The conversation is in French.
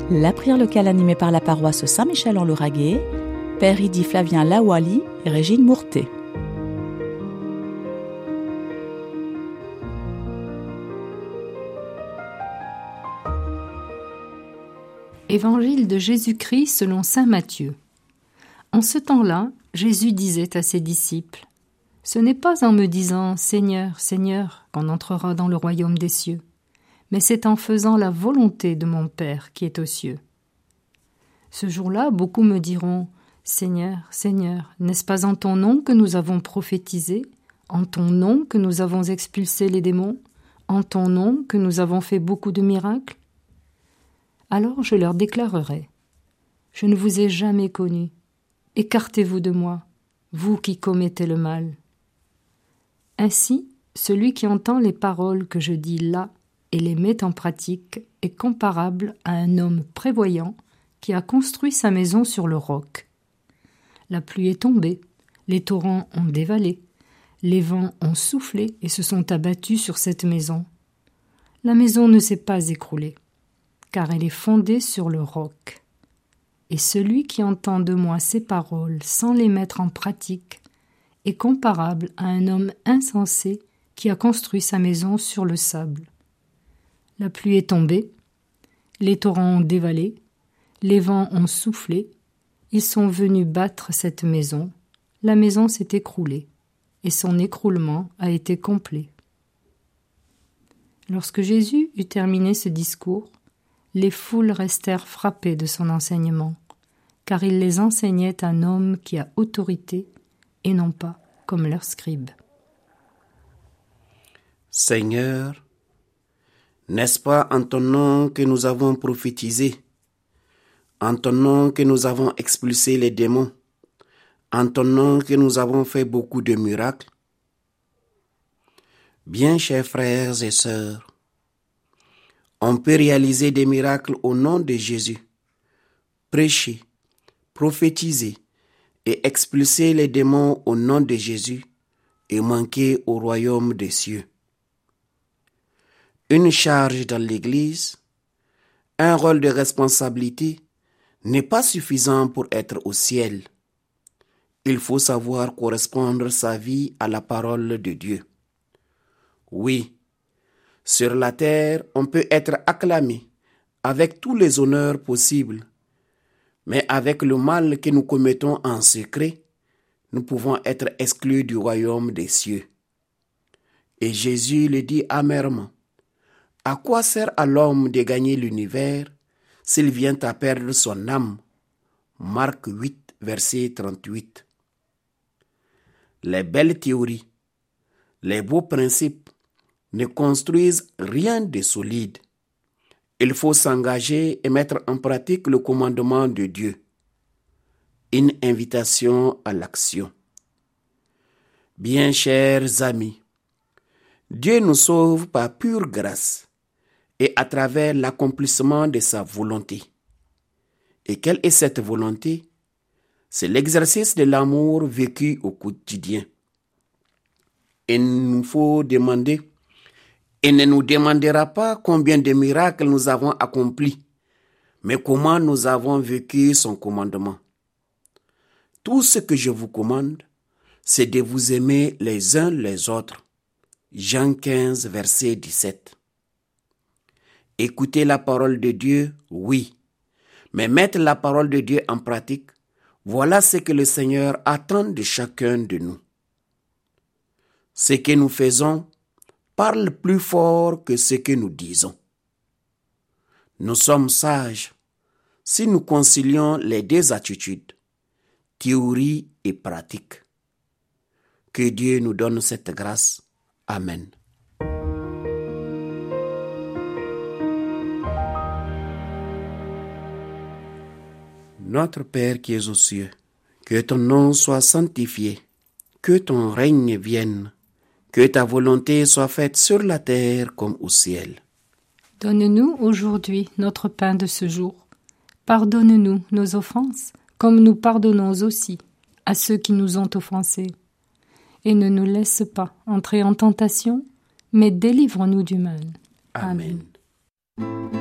La prière locale animée par la paroisse Saint-Michel-en-Lauragais, Père Idi Flavien Lawali et Régine Mourtet. Évangile de Jésus-Christ selon saint Matthieu. En ce temps-là, Jésus disait à ses disciples : « Ce n'est pas en me disant « Seigneur, Seigneur » qu'on entrera dans le royaume des cieux, mais c'est en faisant la volonté de mon Père qui est aux cieux. Ce jour-là, beaucoup me diront : Seigneur, Seigneur, n'est-ce pas en ton nom que nous avons prophétisé, en ton nom que nous avons expulsé les démons, en ton nom que nous avons fait beaucoup de miracles ? Alors je leur déclarerai : je ne vous ai jamais connus. Écartez-vous de moi, vous qui commettez le mal. Ainsi, celui qui entend les paroles que je dis là et les met en pratique est comparable à un homme prévoyant qui a construit sa maison sur le roc. La pluie est tombée, les torrents ont dévalé, les vents ont soufflé et se sont abattus sur cette maison. La maison ne s'est pas écroulée, car elle est fondée sur le roc. Et celui qui entend de moi ces paroles sans les mettre en pratique est comparable à un homme insensé qui a construit sa maison sur le sable. La pluie est tombée, les torrents ont dévalé, les vents ont soufflé, ils sont venus battre cette maison, la maison s'est écroulée, et son écroulement a été complet. » Lorsque Jésus eut terminé ce discours, les foules restèrent frappées de son enseignement, car il les enseignait un homme qui a autorité et non pas comme leurs scribes. Seigneur, n'est-ce pas en ton nom que nous avons prophétisé, en ton nom que nous avons expulsé les démons, en ton nom que nous avons fait beaucoup de miracles? Bien, chers frères et sœurs, on peut réaliser des miracles au nom de Jésus, prêcher, prophétiser et expulser les démons au nom de Jésus et manquer au royaume des cieux. Une charge dans l'Église, un rôle de responsabilité n'est pas suffisant pour être au ciel. Il faut savoir correspondre sa vie à la parole de Dieu. Oui, sur la terre, on peut être acclamé avec tous les honneurs possibles, mais avec le mal que nous commettons en secret, nous pouvons être exclus du royaume des cieux. Et Jésus le dit amèrement : à quoi sert à l'homme de gagner l'univers s'il vient à perdre son âme? Marc 8, verset 38. Les belles théories, les beaux principes ne construisent rien de solide. Il faut s'engager et mettre en pratique le commandement de Dieu. Une invitation à l'action. Bien chers amis, Dieu nous sauve par pure grâce et à travers l'accomplissement de sa volonté. Et quelle est cette volonté? C'est l'exercice de l'amour vécu au quotidien. Il nous faut demander. Il ne nous demandera pas combien de miracles nous avons accomplis, mais comment nous avons vécu son commandement. Tout ce que je vous commande, c'est de vous aimer les uns les autres. Jean 15, verset 17. Écouter la parole de Dieu, oui, mais mettre la parole de Dieu en pratique, voilà ce que le Seigneur attend de chacun de nous. Ce que nous faisons parle plus fort que ce que nous disons. Nous sommes sages si nous concilions les deux attitudes, théorie et pratique. Que Dieu nous donne cette grâce. Amen. Notre Père qui es aux cieux, que ton nom soit sanctifié, que ton règne vienne, que ta volonté soit faite sur la terre comme au ciel. Donne-nous aujourd'hui notre pain de ce jour. Pardonne-nous nos offenses, comme nous pardonnons aussi à ceux qui nous ont offensés. Et ne nous laisse pas entrer en tentation, mais délivre-nous du mal. Amen.